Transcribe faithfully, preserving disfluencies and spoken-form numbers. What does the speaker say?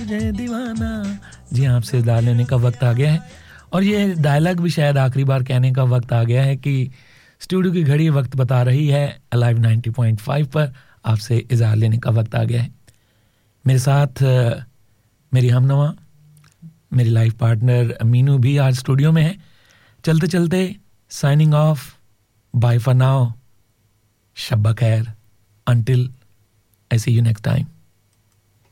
मुझे दीवाना। जी हाँ, आपसे इज़ार लेने का वक्त आ गया है और ये डायलॉग भी शायद आखिरी बार कहने का वक्त आ गया है कि स्टूडियो की घड़ी वक्त बता रही है अलाइव नाइंटी पॉइंट फाइव पर आपसे इज़ार लेने का वक्त आ गया है। मेरे साथ मेरी हमनवा मेरी लाइफ पार्टनर मीनू भी आज स्टूडियो में है। चलते चलते signing off, bye for now, शब खैर, until I C you next time.